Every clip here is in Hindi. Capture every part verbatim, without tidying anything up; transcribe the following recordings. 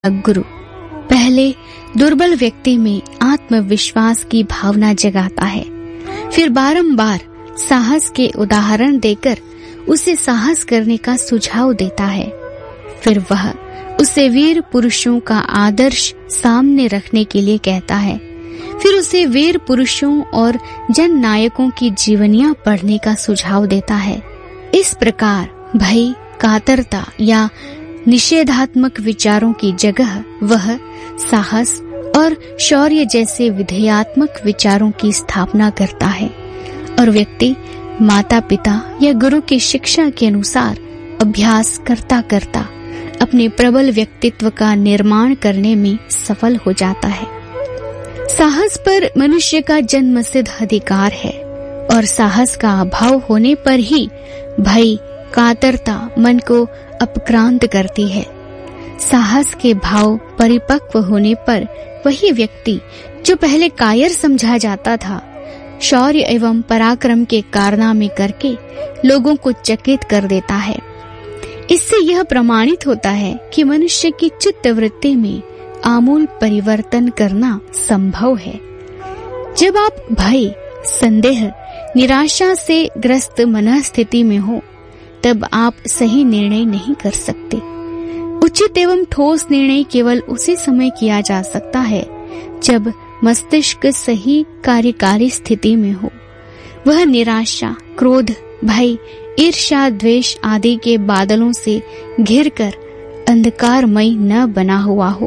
गुरु पहले दुर्बल व्यक्ति में आत्मविश्वास की भावना जगाता है, फिर बारंबार साहस के उदाहरण देकर उसे साहस करने का सुझाव देता है। फिर वह उसे वीर पुरुषों का आदर्श सामने रखने के लिए कहता है। फिर उसे वीर पुरुषों और जन नायकों की जीवनियां पढ़ने का सुझाव देता है। इस प्रकार भय, कातरता या निषेधात्मक विचारों की जगह वह साहस और शौर्य जैसे विधेयात्मक विचारों की स्थापना करता है और व्यक्ति माता पिता या गुरु की शिक्षा के अनुसार अभ्यास करता करता अपने प्रबल व्यक्तित्व का निर्माण करने में सफल हो जाता है। साहस पर मनुष्य का जन्मसिद्ध अधिकार है और साहस का अभाव होने पर ही भय, कातरता मन को अपक्रांत करती है। साहस के भाव परिपक्व होने पर वही व्यक्ति जो पहले कायर समझा जाता था, शौर्य एवं पराक्रम के कारनामे करके लोगों को चकित कर देता है। इससे यह प्रमाणित होता है कि मनुष्य की चित्त वृत्ति में आमूल परिवर्तन करना संभव है। जब आप भय, संदेह, निराशा से ग्रस्त मनस्थिति में हो, तब आप सही निर्णय नहीं कर सकते। उचित एवं ठोस निर्णय केवल उसी समय किया जा सकता है जब मस्तिष्क सही कार्यकारी स्थिति में हो। वह निराशा, क्रोध, भय, ईर्ष्या, द्वेष आदि के बादलों से घिरकर अंधकारमय न बना हुआ हो।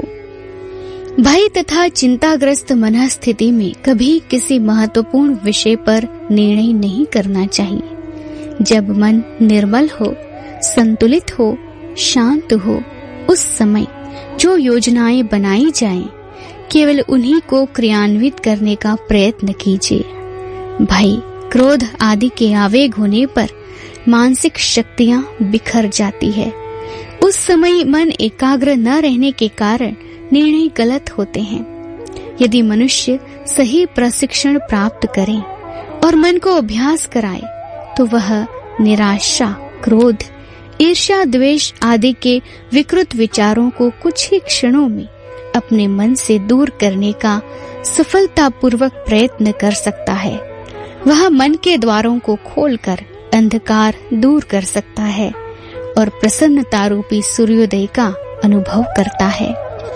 भय तथा चिंताग्रस्त मनस्थिति में कभी किसी महत्वपूर्ण विषय पर निर्णय नहीं करना चाहिए। जब मन निर्मल हो, संतुलित हो, शांत हो, उस समय जो योजनाएं बनाई जाएं, केवल उन्हीं को क्रियान्वित करने का प्रयत्न कीजिए। भय, क्रोध आदि के आवेग होने पर मानसिक शक्तियां बिखर जाती है। उस समय मन एकाग्र न रहने के कारण निर्णय गलत होते हैं। यदि मनुष्य सही प्रशिक्षण प्राप्त करे और मन को अभ्यास कराए तो वह निराशा, क्रोध, ईर्ष्या, द्वेष आदि के विकृत विचारों को कुछ ही क्षणों में अपने मन से दूर करने का सफलतापूर्वक प्रयत्न कर सकता है। वह मन के द्वारों को खोलकर अंधकार दूर कर सकता है और प्रसन्नता रूपी सूर्योदय का अनुभव करता है।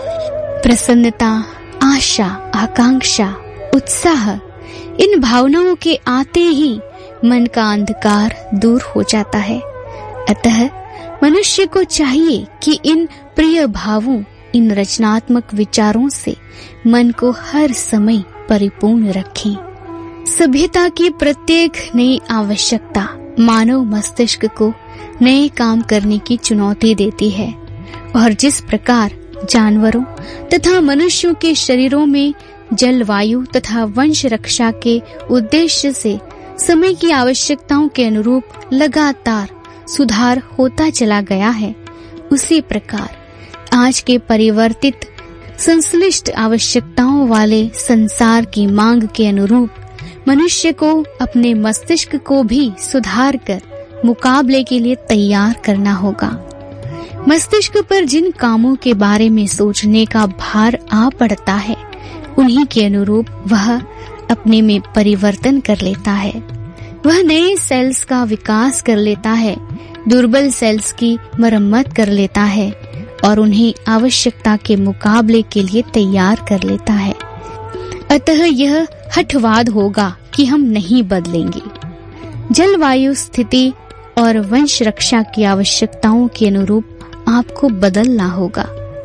प्रसन्नता, आशा, आकांक्षा, उत्साह, इन भावनाओं के आते ही मन का अंधकार दूर हो जाता है। अतः मनुष्य को चाहिए कि इन प्रिय भावों, इन रचनात्मक विचारों से मन को हर समय परिपूर्ण रखें। सभ्यता की प्रत्येक नई आवश्यकता मानव मस्तिष्क को नए काम करने की चुनौती देती है और जिस प्रकार जानवरों तथा मनुष्यों के शरीरों में जलवायु तथा वंश रक्षा के उद्देश्य से समय की आवश्यकताओं के अनुरूप लगातार सुधार होता चला गया है, उसी प्रकार आज के परिवर्तित संश्लिष्ट आवश्यकताओं वाले संसार की मांग के अनुरूप मनुष्य को अपने मस्तिष्क को भी सुधार कर मुकाबले के लिए तैयार करना होगा। मस्तिष्क पर जिन कामों के बारे में सोचने का भार आ पड़ता है, उन्हीं के अनुरूप वह अपने में परिवर्तन कर लेता है। वह नए सेल्स का विकास कर लेता है, दुर्बल सेल्स की मरम्मत कर लेता है और उन्हें आवश्यकता के मुकाबले के लिए तैयार कर लेता है। अतः यह हठवाद होगा कि हम नहीं बदलेंगे। जलवायु स्थिति और वंश रक्षा की आवश्यकताओं के अनुरूप आपको बदलना होगा।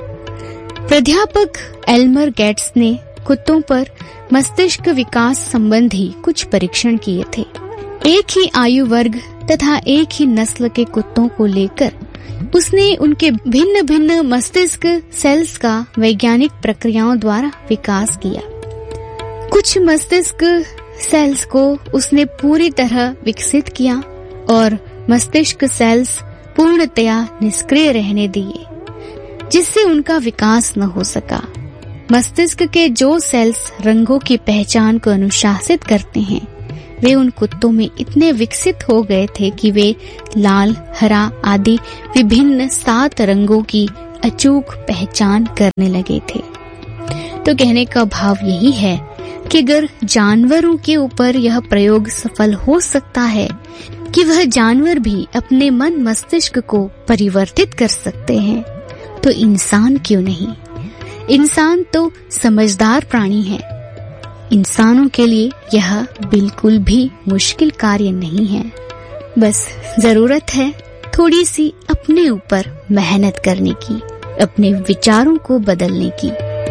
प्राध्यापक एल्मर गेट्स ने कुत्तों पर मस्तिष्क विकास संबंधी कुछ परीक्षण किए थे। एक ही आयु वर्ग तथा एक ही नस्ल के कुत्तों को लेकर उसने उनके भिन्न भिन्न मस्तिष्क सेल्स का वैज्ञानिक प्रक्रियाओं द्वारा विकास किया। कुछ मस्तिष्क सेल्स को उसने पूरी तरह विकसित किया और मस्तिष्क सेल्स पूर्णतया निष्क्रिय रहने दिए, जिससे उनका विकास न हो सका। मस्तिष्क के जो सेल्स रंगों की पहचान को अनुशासित करते हैं, वे उन कुत्तों में इतने विकसित हो गए थे कि वे लाल, हरा आदि विभिन्न सात रंगों की अचूक पहचान करने लगे थे। तो कहने का भाव यही है कि अगर जानवरों के ऊपर यह प्रयोग सफल हो सकता है कि वह जानवर भी अपने मन मस्तिष्क को परिवर्तित कर सकते हैं, तो इंसान क्यों नहीं। इंसान तो समझदार प्राणी है। इंसानों के लिए यह बिल्कुल भी मुश्किल कार्य नहीं है। बस जरूरत है थोड़ी सी अपने ऊपर मेहनत करने की, अपने विचारों को बदलने की।